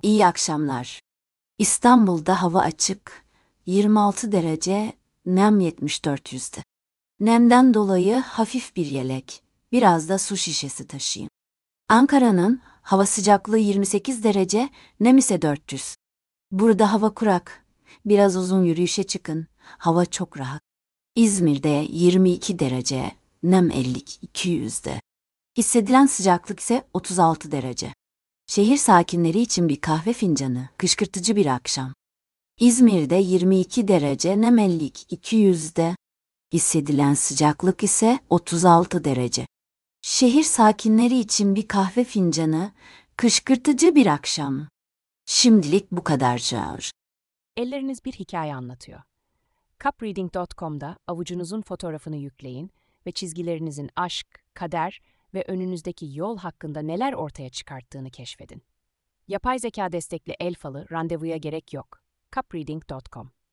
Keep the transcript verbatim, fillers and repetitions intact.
İyi akşamlar. İstanbul'da hava açık, yirmi altı derece, nem yetmiş dört yüzde. Nemden dolayı hafif bir yelek, biraz da su şişesi taşıyın. Ankara'nın hava sıcaklığı yirmi sekiz derece, nem ise dört yüz. Burada hava kurak, biraz uzun yürüyüşe çıkın, hava çok rahat. İzmir'de yirmi iki derece, nem elli iki yüzde. Hissedilen sıcaklık ise otuz altı derece. Şehir sakinleri için bir kahve fincanı, kışkırtıcı bir akşam. İzmir'de yirmi iki derece, nem elli iki yüzde. Hissedilen sıcaklık ise otuz altı derece. Şehir sakinleri için bir kahve fincanı, kışkırtıcı bir akşam. Şimdilik bu kadarca. Elleriniz bir hikaye anlatıyor. cupreading nokta com'da avucunuzun fotoğrafını yükleyin ve çizgilerinizin aşk, kader ve önünüzdeki yol hakkında neler ortaya çıkarttığını keşfedin. Yapay zeka destekli el falı randevuya gerek yok. cupreading nokta com